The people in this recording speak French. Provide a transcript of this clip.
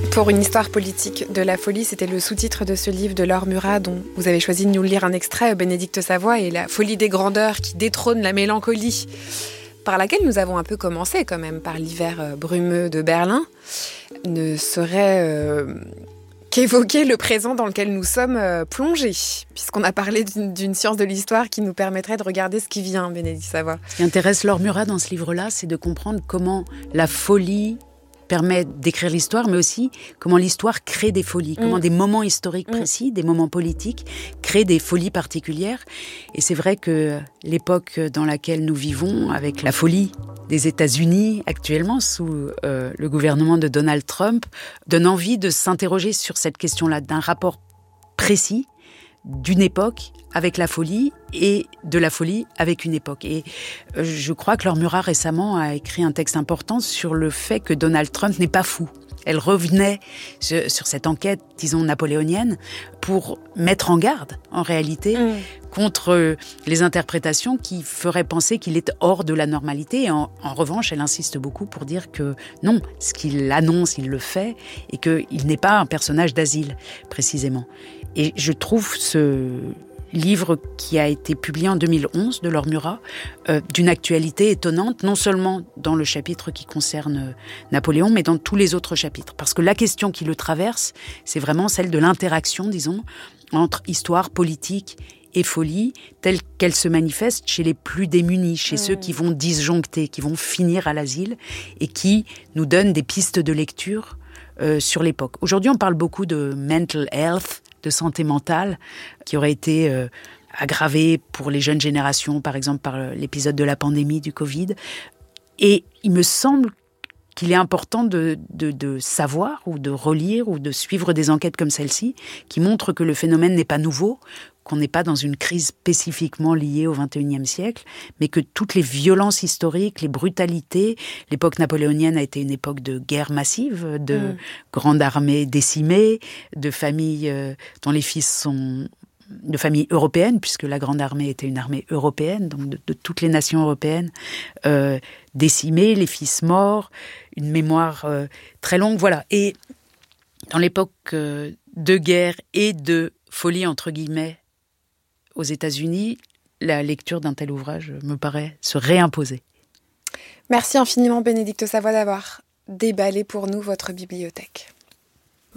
Pour une histoire politique de la folie, c'était le sous-titre de ce livre de Laure Murat dont vous avez choisi de nous lire un extrait, Bénédicte Savoie, et la folie des grandeurs qui détrône la mélancolie, par laquelle nous avons un peu commencé quand même, par l'hiver brumeux de Berlin, ne serait qu'évoquer le présent dans lequel nous sommes plongés, puisqu'on a parlé d'une science de l'histoire qui nous permettrait de regarder ce qui vient, Bénédicte Savoie. Ce qui intéresse Laure Murat dans ce livre-là, c'est de comprendre comment la folie permet d'écrire l'histoire, mais aussi comment l'histoire crée des folies, comment des moments historiques précis, des moments politiques, créent des folies particulières. Et c'est vrai que l'époque dans laquelle nous vivons, avec la folie des États-Unis actuellement, sous le gouvernement de Donald Trump, donne envie de s'interroger sur cette question-là, d'un rapport précis d'une époque avec la folie et de la folie avec une époque. Et je crois que Laure Murat récemment a écrit un texte important sur le fait que Donald Trump n'est pas fou. Elle revenait sur cette enquête, disons, napoléonienne, pour mettre en garde, en réalité, contre les interprétations qui feraient penser qu'il est hors de la normalité. Et en revanche, elle insiste beaucoup pour dire que non, ce qu'il annonce, il le fait, et qu'il n'est pas un personnage d'asile, précisément. Et je trouve ce livre qui a été publié en 2011 de Laure Murat, d'une actualité étonnante, non seulement dans le chapitre qui concerne Napoléon, mais dans tous les autres chapitres. Parce que la question qui le traverse, c'est vraiment celle de l'interaction, disons, entre histoire, politique et folie, telle qu'elle se manifeste chez les plus démunis, chez ceux qui vont disjoncter, qui vont finir à l'asile, et qui nous donnent des pistes de lecture sur l'époque. Aujourd'hui, on parle beaucoup de mental health, de santé mentale, qui aurait été aggravée pour les jeunes générations, par exemple par l'épisode de la pandémie du Covid. Et il me semble qu'il est important de savoir ou de relire ou de suivre des enquêtes comme celle-ci, qui montrent que le phénomène n'est pas nouveau, qu'on n'est pas dans une crise spécifiquement liée au XXIe siècle, mais que toutes les violences historiques, les brutalités, l'époque napoléonienne a été une époque de guerre massive, de grandes armées décimées, de familles dont les fils sont de familles européennes, puisque la Grande Armée était une armée européenne, donc de toutes les nations européennes, décimées, les fils morts, une mémoire très longue, voilà. Et dans l'époque de guerre et de folie, entre guillemets, aux États-Unis, la lecture d'un tel ouvrage me paraît se réimposer. Merci infiniment, Bénédicte Savoie, d'avoir déballé pour nous votre bibliothèque.